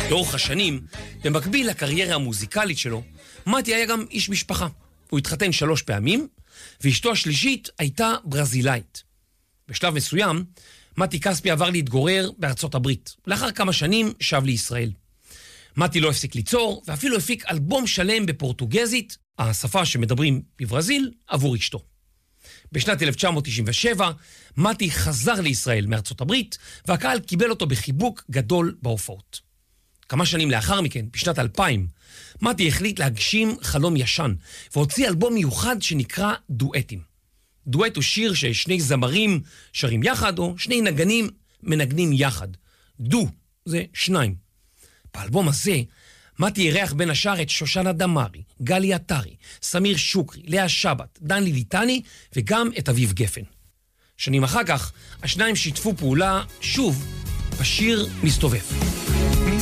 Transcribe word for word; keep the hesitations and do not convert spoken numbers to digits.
לאורך השנים, במקביל לקריירה המוזיקלית שלו, מתי היה גם איש משפחה. הוא התחתן שלוש פעמים, ואשתו השלישית הייתה ברזילאית. בשלב מסוים, מתי כספי עבר להתגורר בארצות הברית. לאחר כמה שנים שב לישראל. מתי לא הפסיק ליצור, ואפילו הפיק אלבום שלם בפורטוגזית, השפה שמדברים בברזיל, עבור אשתו. בשנת אלף תשע מאות תשעים ושבע, מתי חזר לישראל מארצות הברית, והקהל קיבל אותו בחיבוק גדול בהופעות. כמה שנים לאחר מכן, בשנת אלפיים, מתי החליט להגשים חלום ישן, והוציא אלבום מיוחד שנקרא דואטים. דואט הוא שיר ששני זמרים שרים יחד, או שני נגנים מנגנים יחד. דו זה שניים. באלבום הזה, מתי אירח בין השאר את שושנה דמארי, גלי עטרי, סמיר שוקרי, לאה שבת, דני ליטני וגם את אביב גפן. שנים אחר כך, השניים שיתפו פעולה שוב בשיר מסתובב.